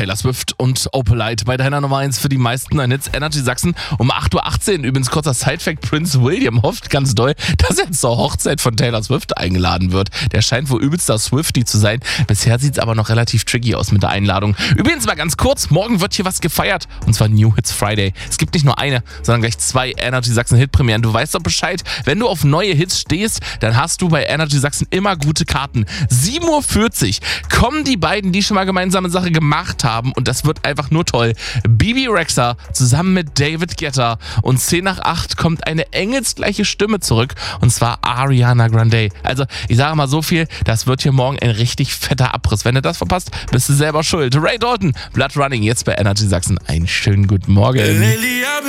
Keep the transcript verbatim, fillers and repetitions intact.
Taylor Swift und Opalite bei deiner Nummer eins für die meisten neuen Hits. Energy Sachsen um acht Uhr achtzehn. Übrigens kurzer Sidefact, Prince William hofft ganz doll, dass er zur Hochzeit von Taylor Swift eingeladen wird. Der scheint wohl übelster Swiftie zu sein. Bisher sieht es aber noch relativ tricky aus mit der Einladung. Übrigens mal ganz kurz, morgen wird hier was gefeiert. Und zwar New Hits Friday. Es gibt nicht nur eine, sondern gleich zwei Energy Sachsen Hitpremieren. Du weißt doch Bescheid, wenn du auf neue Hits stehst, dann hast du bei Energy Sachsen immer gute Karten. sieben Uhr vierzig kommen die beiden, die schon mal gemeinsame Sache gemacht haben, und das wird einfach nur toll. Bibi Rexha zusammen mit David Guetta, und zehn nach acht kommt eine engelsgleiche Stimme zurück, und zwar Ariana Grande. Also ich sage mal so viel, das wird hier morgen ein richtig fetter Abriss. Wenn du das verpasst, bist du selber schuld. Ray Dalton, Blood Running, jetzt bei Energy Sachsen. Einen schönen guten Morgen.